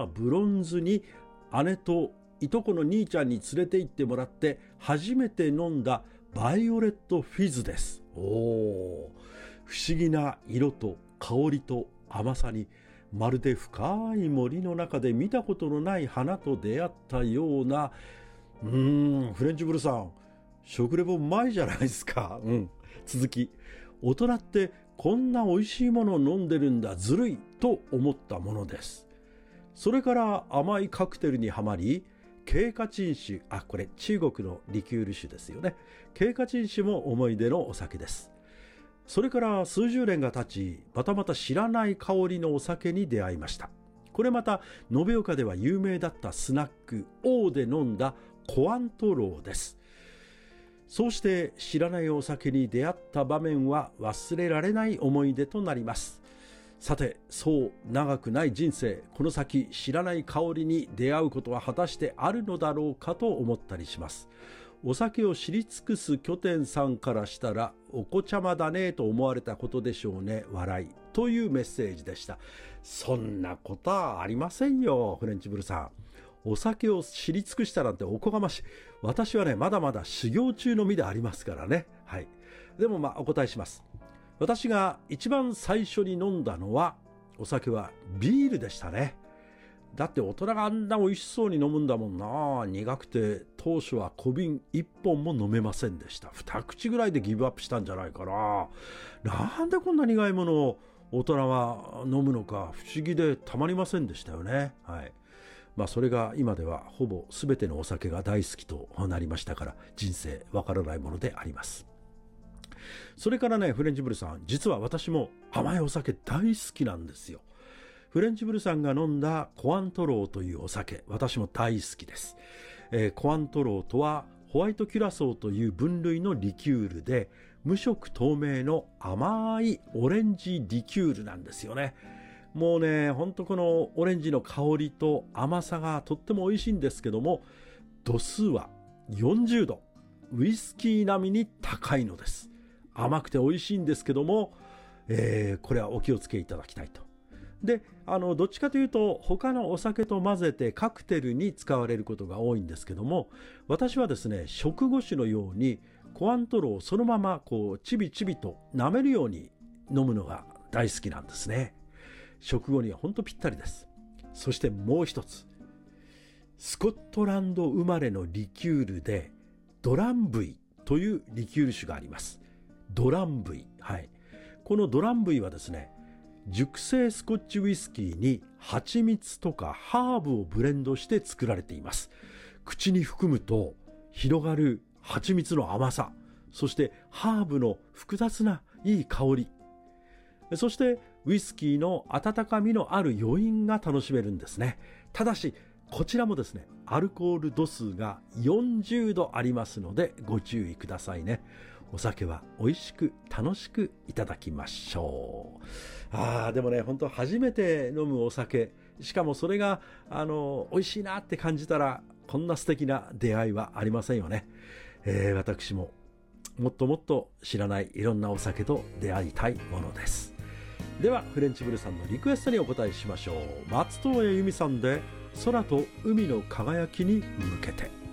はブロンズに姉といとこの兄ちゃんに連れて行ってもらって初めて飲んだバイオレットフィズです。不思議な色と香りと甘さに、まるで深い森の中で見たことのない花と出会ったような、フレンチブルさん、食レポうまいじゃないですか。続き、大人ってこんな美味しいものを飲んでるんだ、ずるいと思ったものです。それから甘いカクテルにはまり、ケイカチン酒、これ中国のリキュール酒ですよね。ケイカチン酒も思い出のお酒です。それから数十年が経ち、またまた知らない香りのお酒に出会いました。これまた延岡では有名だったスナック王で飲んだコアントローです。そうして知らないお酒に出会った場面は忘れられない思い出となります。さて、そう長くない人生、この先知らない香りに出会うことは果たしてあるのだろうかと思ったりします。お酒を知り尽くす拠点さんからしたらお子ちゃまだねと思われたことでしょうね、笑いというメッセージでした。そんなことはありませんよ、フレンチブルさん。お酒を知り尽くしたなんておこがましい。私はね、まだまだ修行中の身でありますからね。でもお答えします。私が一番最初に飲んだのは、お酒はビールでしたね。だって大人があんな美味しそうに飲むんだもんな。苦くて当初は小瓶1本も飲めませんでした。2口ぐらいでギブアップしたんじゃないかな。なんでこんな苦いものを大人は飲むのか不思議でたまりませんでしたよね。それが今ではほぼ全てのお酒が大好きとなりましたから、人生わからないものであります。それからね、フレンチブルさん、実は私も甘いお酒大好きなんですよ。フレンチブルさんが飲んだコアントローというお酒、私も大好きです。コアントローとはホワイトキュラソーという分類のリキュールで、無色透明の甘いオレンジリキュールなんですよね。もうね、ほんとこのオレンジの香りと甘さがとっても美味しいんですけども、度数は40度、ウイスキー並みに高いのです。甘くて美味しいんですけども、これはお気をつけいただきたいと。で、どっちかというと他のお酒と混ぜてカクテルに使われることが多いんですけども、私はですね、食後酒のようにコアントローをそのままちびちびと舐めるように飲むのが大好きなんですね。食後には本当ぴったりです。そしてもう一つ、スコットランド生まれのリキュールでドランブイというリキュール酒があります。ドランブイ。このドランブイはですね、熟成スコッチウイスキーに蜂蜜とかハーブをブレンドして作られています。口に含むと広がる蜂蜜の甘さ、そしてハーブの複雑ないい香り、そしてウイスキーの温かみのある余韻が楽しめるんですね。ただしこちらもですね、アルコール度数が40度ありますのでご注意くださいね。お酒は美味しく楽しくいただきましょう。でもね、本当初めて飲むお酒、しかもそれが美味しいなって感じたら、こんな素敵な出会いはありませんよね。私ももっともっと知らないいろんなお酒と出会いたいものです。ではフレンチブルさんのリクエストにお答えしましょう。松任谷由実さんで空と海の輝きに向けて。